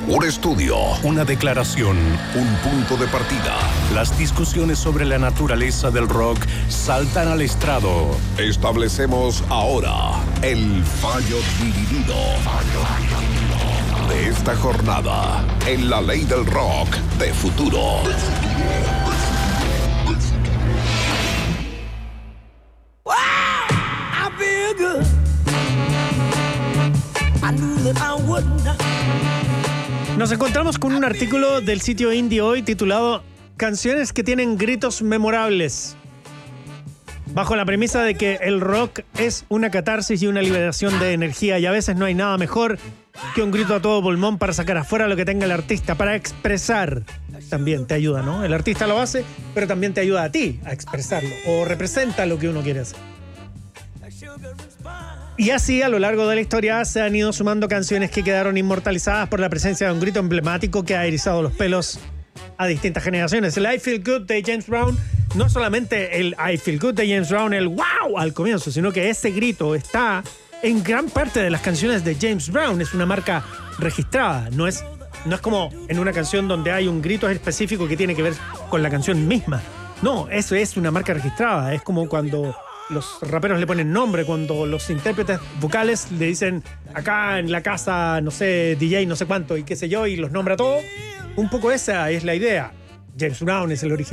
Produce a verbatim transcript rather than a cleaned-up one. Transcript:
Un estudio, una declaración, un punto de partida. Las discusiones sobre la naturaleza del rock saltan al estrado. Establecemos ahora el fallo dividido de esta jornada en la ley del rock de futuro. Nos encontramos con un artículo del sitio Indie Hoy titulado Canciones que tienen gritos memorables, bajo la premisa de que el rock es una catarsis y una liberación de energía, y a veces no hay nada mejor que un grito a todo pulmón para sacar afuera lo que tenga el artista, para expresar. También te ayuda, ¿no? El artista lo hace, pero también te ayuda a ti a expresarlo, o representa lo que uno quiere hacer. Y así, a lo largo de la historia, se han ido sumando canciones que quedaron inmortalizadas por la presencia de un grito emblemático que ha erizado los pelos a distintas generaciones. El I Feel Good de James Brown, no solamente el I Feel Good de James Brown, el wow al comienzo, sino que ese grito está en gran parte de las canciones de James Brown. Es una marca registrada, no es, no es como en una canción donde hay un grito específico que tiene que ver con la canción misma. No, eso es una marca registrada. Es como cuando los raperos le ponen nombre, cuando los intérpretes vocales le dicen acá en la casa, no sé, D J no sé cuánto y qué sé yo, y los nombra todo. Un poco esa es la idea. James Brown es el original.